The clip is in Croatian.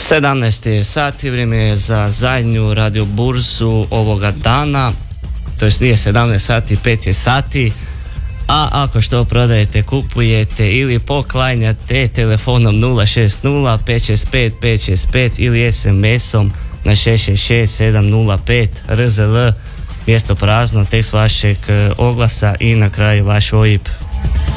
17 je sati, vrijeme je za zadnju radio burzu ovoga dana, to jest nije 17 sati, 5 je sati, a ako što prodajete, kupujete ili poklanjate telefonom 060 565 565 ili SMS-om na 666 705 RZL, mjesto prazno, tekst vašeg oglasa i na kraju vaš OIB.